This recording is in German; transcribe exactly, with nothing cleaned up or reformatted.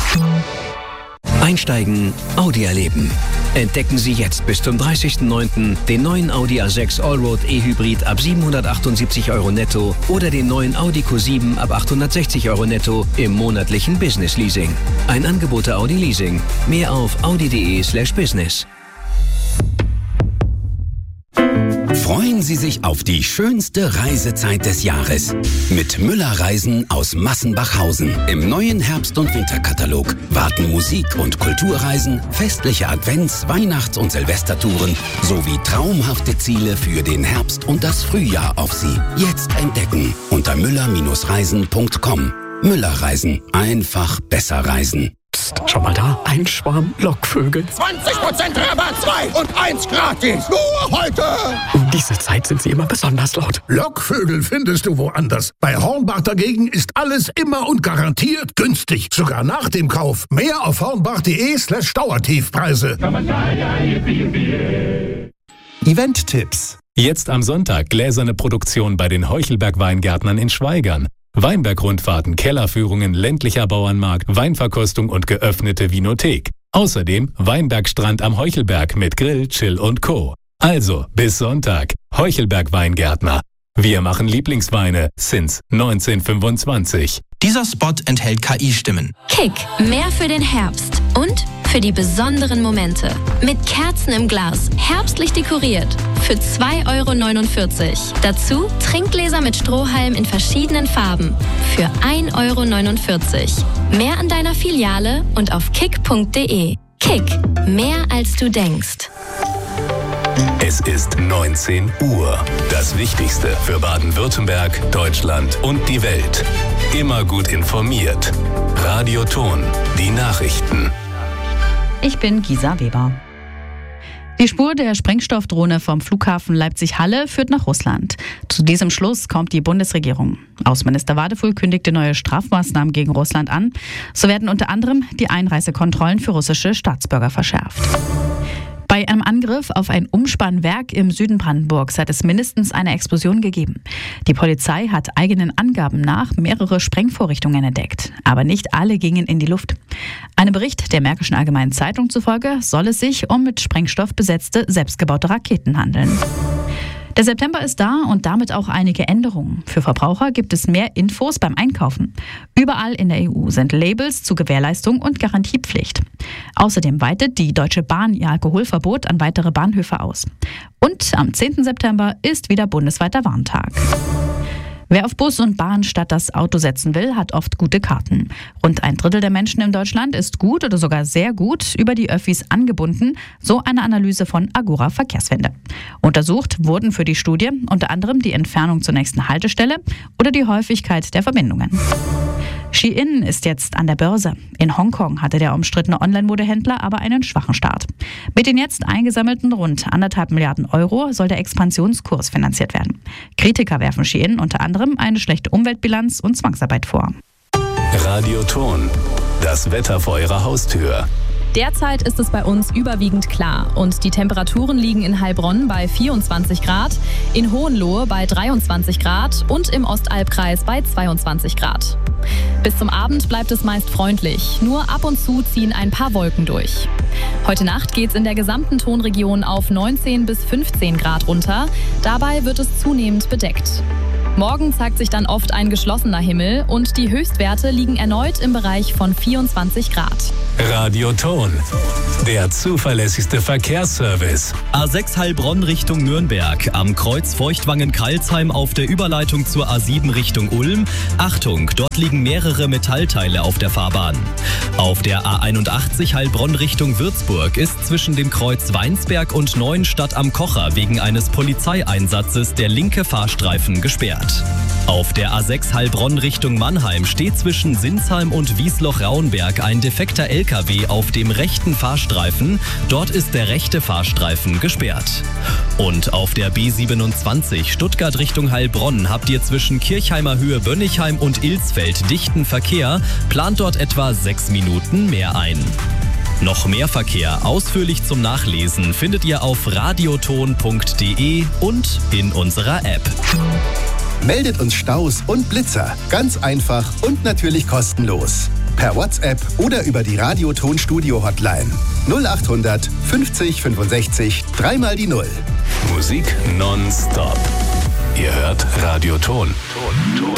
Einsteigen, Audi erleben. Entdecken Sie jetzt bis zum dreißigsten neunten den neuen Audi A sechs Allroad E-Hybrid ab siebenhundertachtundsiebzig Euro netto oder den neuen Audi Q sieben ab achthundertsechzig Euro netto im monatlichen Business Leasing. Ein Angebot der Audi Leasing. Mehr auf audi.de slash business. Freuen Sie sich auf die schönste Reisezeit des Jahres. Mit Müller-Reisen aus Massenbachhausen. Im neuen Herbst- und Winterkatalog warten Musik- und Kulturreisen, festliche Advents-, Weihnachts- und Silvestertouren sowie traumhafte Ziele für den Herbst und das Frühjahr auf Sie. Jetzt entdecken unter müller Reisen punkt com. Müller-Reisen. Einfach besser reisen. Psst, schau mal da, ein Schwarm Lockvögel. zwanzig Prozent Rabatt, zwei und eins gratis. Nur heute. Um diese Zeit sind sie immer besonders laut. Lockvögel findest du woanders. Bei Hornbach dagegen ist alles immer und garantiert günstig. Sogar nach dem Kauf. Mehr auf hornbach.de slash Dauertiefpreise. Event-Tipps. Jetzt am Sonntag gläserne Produktion bei den Heuchelberg-Weingärtnern in Schwaigern. Weinbergrundfahrten, Kellerführungen, ländlicher Bauernmarkt, Weinverkostung und geöffnete Vinothek. Außerdem Weinbergstrand am Heuchelberg mit Grill, Chill und Co. Also, bis Sonntag. Heuchelberg Weingärtner. Wir machen Lieblingsweine since neunzehnhundertfünfundzwanzig. Dieser Spot enthält K I-Stimmen. Kick, mehr für den Herbst und für die besonderen Momente. Mit Kerzen im Glas, herbstlich dekoriert. Für zwei Euro neunundvierzig. Dazu Trinkgläser mit Strohhalm in verschiedenen Farben. Für ein Euro neunundvierzig. Mehr an deiner Filiale und auf kick punkt de. Kick, mehr als du denkst. Es ist neunzehn Uhr. Das Wichtigste für Baden-Württemberg, Deutschland und die Welt. Immer gut informiert. Radio Ton, die Nachrichten. Ich bin Gisa Weber. Die Spur der Sprengstoffdrohne vom Flughafen Leipzig-Halle führt nach Russland. Zu diesem Schluss kommt die Bundesregierung. Außenminister Wadefuhl kündigte neue Strafmaßnahmen gegen Russland an. So werden unter anderem die Einreisekontrollen für russische Staatsbürger verschärft. Bei einem Angriff auf ein Umspannwerk im Süden Brandenburgs hat es mindestens eine Explosion gegeben. Die Polizei hat eigenen Angaben nach mehrere Sprengvorrichtungen entdeckt. Aber nicht alle gingen in die Luft. Einem Bericht der Märkischen Allgemeinen Zeitung zufolge soll es sich um mit Sprengstoff besetzte, selbstgebaute Raketen handeln. Der September ist da und damit auch einige Änderungen. Für Verbraucher gibt es mehr Infos beim Einkaufen. Überall in der E U sind Labels zu Gewährleistung und Garantiepflicht. Außerdem weitet die Deutsche Bahn ihr Alkoholverbot an weitere Bahnhöfe aus. Und am zehnten September ist wieder bundesweiter Warntag. Wer auf Bus und Bahn statt das Auto setzen will, hat oft gute Karten. Rund ein Drittel der Menschen in Deutschland ist gut oder sogar sehr gut über die Öffis angebunden, so eine Analyse von Agora Verkehrswende. Untersucht wurden für die Studie unter anderem die Entfernung zur nächsten Haltestelle oder die Häufigkeit der Verbindungen. Shein ist jetzt an der Börse. In Hongkong hatte der umstrittene Online-Modehändler aber einen schwachen Start. Mit den jetzt eingesammelten rund anderthalb Milliarden Euro soll der Expansionskurs finanziert werden. Kritiker werfen Shein unter anderem eine schlechte Umweltbilanz und Zwangsarbeit vor. Radio Ton, das Wetter vor Ihrer Haustür. Derzeit ist es bei uns überwiegend klar und die Temperaturen liegen in Heilbronn bei vierundzwanzig Grad, in Hohenlohe bei dreiundzwanzig Grad und im Ostalbkreis bei zweiundzwanzig Grad. Bis zum Abend bleibt es meist freundlich, nur ab und zu ziehen ein paar Wolken durch. Heute Nacht geht es in der gesamten Tonregion auf neunzehn bis fünfzehn Grad runter, dabei wird es zunehmend bedeckt. Morgen zeigt sich dann oft ein geschlossener Himmel und die Höchstwerte liegen erneut im Bereich von vierundzwanzig Grad. Radio Ton, der zuverlässigste Verkehrsservice. A sechs Heilbronn Richtung Nürnberg, am Kreuz Feuchtwangen-Karlsheim auf der Überleitung zur A sieben Richtung Ulm. Achtung, dort liegen mehrere Metallteile auf der Fahrbahn. Auf der A einundachtzig Heilbronn Richtung Würzburg ist zwischen dem Kreuz Weinsberg und Neuenstadt am Kocher wegen eines Polizeieinsatzes der linke Fahrstreifen gesperrt. Auf der A sechs Heilbronn Richtung Mannheim steht zwischen Sinsheim und Wiesloch-Raunberg ein defekter L K W auf dem rechten Fahrstreifen. Dort ist der rechte Fahrstreifen gesperrt. Und auf der B siebenundzwanzig Stuttgart Richtung Heilbronn habt ihr zwischen Kirchheimer Höhe Bönnigheim und Ilsfeld dichten Verkehr. Plant dort etwa sechs Minuten mehr ein. Noch mehr Verkehr ausführlich zum Nachlesen findet ihr auf radioton punkt de und in unserer App. Meldet uns Staus und Blitzer. Ganz einfach und natürlich kostenlos. per WhatsApp oder über die Radioton-Studio-Hotline. null achthundert fünfzig fünfundsechzig, dreimal die Null. Musik nonstop. Ihr hört Radioton. Ton, Ton.